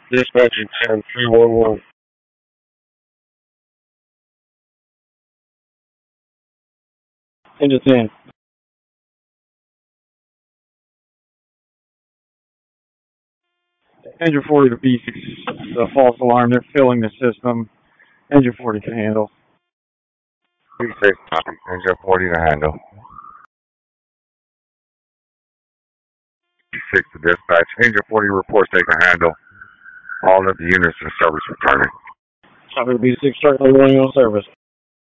Dispatching 10-311. Engine 10. Engine 40 to B6. The false alarm. They're filling the system. Engine 40 can handle. B6, engine 40 to handle. B6 to dispatch. Engine 40 reports they can handle. All of the units in service returning. Copy B6, start running on service.